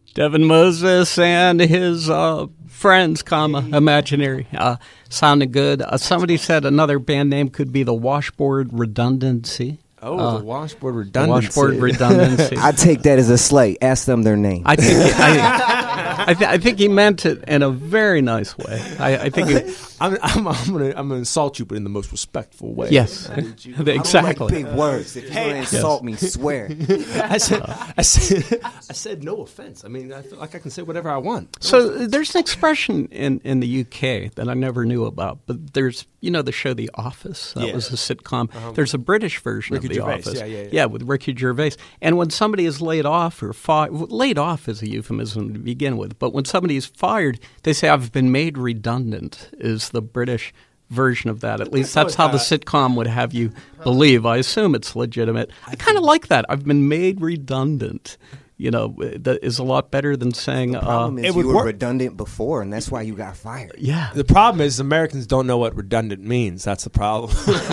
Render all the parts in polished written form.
Devin Moses and his friends, imaginary, sounding good. Somebody said another band name could be the Washboard Redundancy. The Washboard Redundancy. Washboard Redundancy. I take that as a slight. Ask them their name. I think he meant it in a very nice way. I think I'm gonna insult you, but in the most respectful way. Yes, I don't exactly. like big words. If you want to insult me, swear. I said no offense. I mean, I feel like I can say whatever I want. So there's an expression in the UK that I never knew about, but there's the show The Office. That was a sitcom. There's a British version Ricky of The Gervais. Office. Yeah, with Ricky Gervais. And when somebody is laid off or laid off is a euphemism to begin with, but when somebody is fired, they say I've been made redundant is the British version of that. At least that's how the sitcom would have you believe. I assume it's legitimate. I kind of like that. I've been made redundant. That is a lot better than saying The problem is you were redundant before, and that's why you got fired. Yeah. The problem is Americans don't know what redundant means. That's the problem.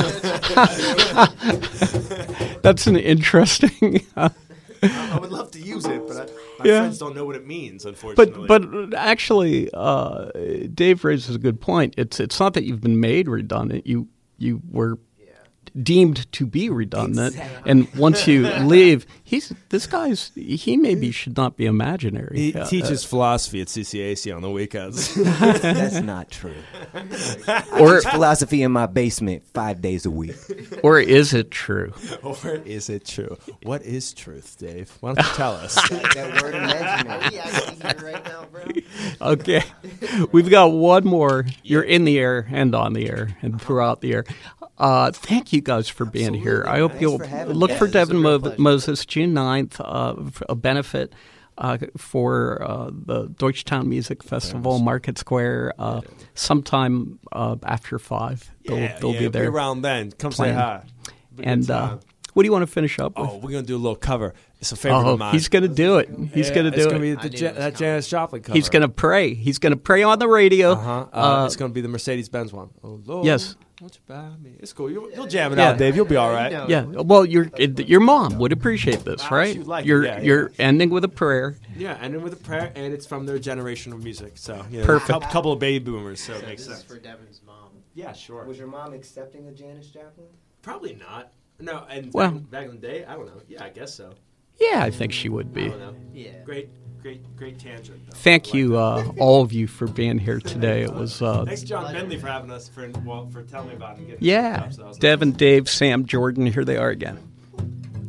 That's an interesting. I would love to use it, but my friends don't know what it means, unfortunately. But actually, Dave raises a good point. It's not that you've been made redundant. You were deemed to be redundant, and once you leave, he maybe should not be imaginary. He teaches philosophy at CCAC on the weekends. That's not true. I teach philosophy in my basement 5 days a week. Or is it true? What is truth, Dave? Why don't you tell us? That word imaginary. Are we actually here right now, bro? Okay. We've got one more. You're in the air and on the air and throughout the air. Thank you guys for being here. I hope you'll look for Devin Moses June 9th, a benefit for the Deutschtown Music Festival, Market Square, sometime after 5. They'll be there. Be around then. Come say hi. And what do you want to finish up with? Oh, we're going to do a little cover. It's a favorite of mine. He's going to do it. He's going to do it. It's going to be that Janis Joplin cover. He's going to pray. He's going to pray on the radio. It's going to be the Mercedes-Benz one. Oh, Lord. Yes. Won't you buy me? It's cool. You'll jam it out, Dave. You'll be all right. Yeah. Well, your mom would appreciate this, right? She'd like you're ending with a prayer. Yeah, ending with a prayer, and it's from their generation of music. So, perfect. A couple of baby boomers, so it makes this sense. is for Devin's mom. Yeah, sure. Was your mom accepting of Janis Joplin? Probably not. No, and back in the day, I don't know. Yeah, I guess so. Yeah, I think she would be. I don't know. Yeah. Great tangent. Though. Thank you, all of you, for being here today. It was. Thanks, John Bentley, for having us for telling me about it. Yeah, Devin, Dave, Sam, Jordan. Here they are again.